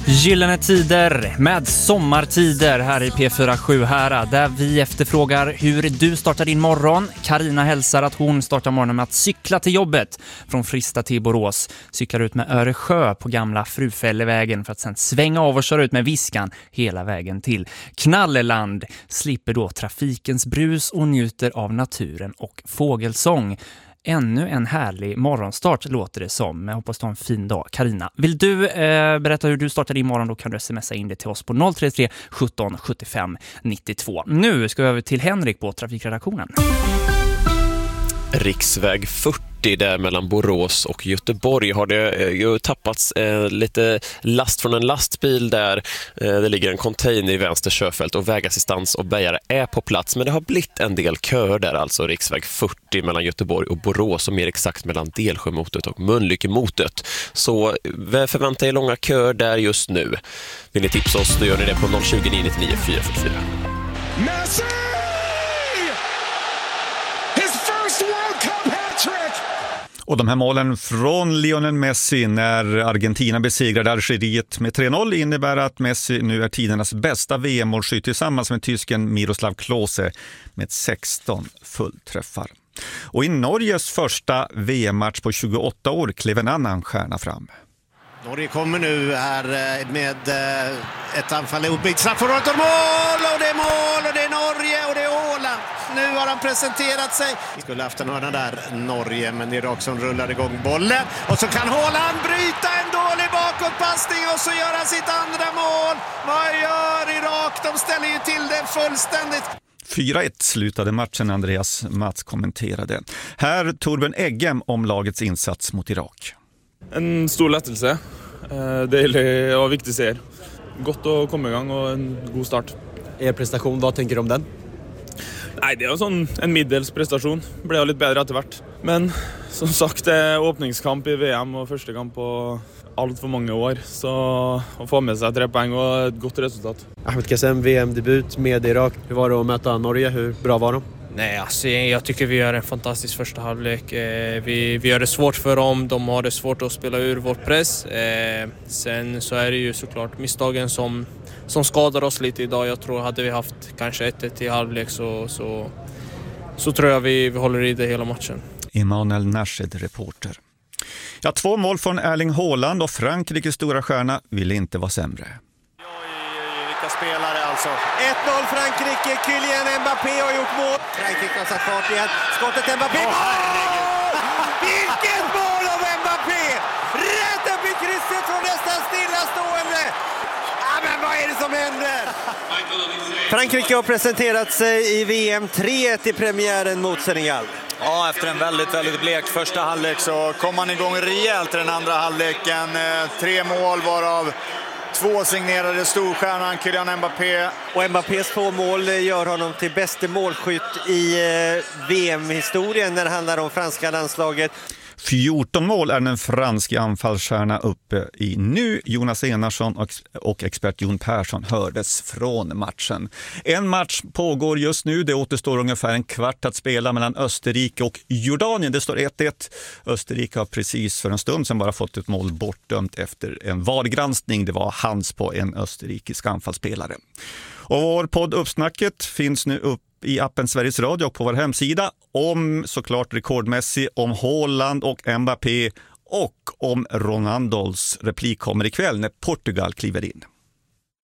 Gyllene tider med sommartider här i P47 här, där vi efterfrågar hur du startar din morgon. Karina hälsar att hon startar morgonen med att cykla till jobbet från Frista till Borås. Cyklar ut med Öresjö på gamla Frufällevägen för att sen svänga av och köra ut med Viskan hela vägen till Knalleland. Slipper då trafikens brus och njuter av naturen och fågelsång. Ännu en härlig morgonstart låter det som. Jag hoppas du har en fin dag. Karina, vill du berätta hur du startar din morgon, då kan du smsa in det till oss på 033 17 75 92. Nu ska vi över till Henrik på trafikredaktionen. Riksväg 40 där mellan Borås och Göteborg har det ju tappats lite last från en lastbil där. Det ligger en container i vänster körfält och vägassistans och bärgare är på plats. Men det har blivit en del köer där, alltså riksväg 40 mellan Göteborg och Borås och mer exakt mellan Delsjömotet och Mölnlyckemotet. Så förvänta er långa köer där just nu. Vill ni tipsa oss, då gör ni det på 020 999 444. Messi! His first World Cup hat-trick! Och de här målen från Lionel Messi när Argentina besegrade Algeriet med 3-0 innebär att Messi nu är tidernas bästa VM-målskytt tillsammans med tysken Miroslav Klose med 16 fullträffar. Och i Norges första VM-match på 28 år klev en annan stjärna fram. Norge kommer nu här med ett anfall uppbyggt straffområdet och mål och det är mål och det är Norge och det är Åland. Nu har han presenterat sig. Skulle haft en hörna där, Norge, men det är Irak som rullar igång bollen. Och så kan Håland bryta en dålig bakåtpassning och så gör han sitt andra mål. Vad gör Irak? De ställer ju till det fullständigt. 4-1 slutade matchen, Andreas Mats kommenterade. Här Torbjörn Eggem om lagets insats mot Irak. En stor lättelse. Deilig og viktig seger. Godt å komme i gang og en god start. Prestation, vad tänker du om den? Nei, det er jo en middels prestasjon. Ble jo litt bedre etter hvert. Men som sagt, det er åpningskamp i VM og første kamp på alt for mange år. Så å få med seg 3 poäng og et godt resultat. Ahmed Kassem, VM-debut med Irak. Hur var det att möta Norge? Hur bra var de? Nej, alltså, jag tycker vi gör en fantastisk första halvlek. Vi gör det svårt för dem. De har det svårt att spela ur vår press. Sen så är det ju såklart misstagen som skadar oss lite idag. Jag tror hade vi haft kanske 1-1 i halvlek så tror jag vi håller i det hela matchen. Emanuel Nashed, reporter. Ja, 2 mål från Erling Haaland och Frankrikes stora stjärna ville inte vara sämre. Vilka spelare alltså. 1-0 Frankrike, Kylian Mbappé har gjort mål. Frankrike har satt fart igen. Skottet Mbappé. Vilket mål av Mbappé! Rätt upp i krysset från nästan stillastående. Men vad är det som händer? Frankrike har presenterat sig i VM 3-1 i premiären mot Senegal. Ja, efter en väldigt, väldigt blek första halvlek så kom man igång rejält i den andra halvleken. 3 mål varav 2 signerade storstjärnan Kylian Mbappé. Och Mbappés 2 mål gör honom till bäste målskytt i VM-historien när det handlar om franska landslaget. 14 mål är den franska anfallsstjärna uppe i nu. Jonas Enarsson och expert Jon Persson hördes från matchen. En match pågår just nu. Det återstår ungefär en kvart att spela mellan Österrike och Jordanien. Det står 1-1. Österrike har precis för en stund sedan bara fått ett mål bortdömt efter en VAR-granskning. Det var hands på en österrikisk anfallsspelare. Och vår podd Uppsnacket finns nu upp i appen Sveriges Radio och på vår hemsida om såklart rekordmässig, om Haaland och Mbappé och om Ronaldos replik kommer ikväll när Portugal kliver in.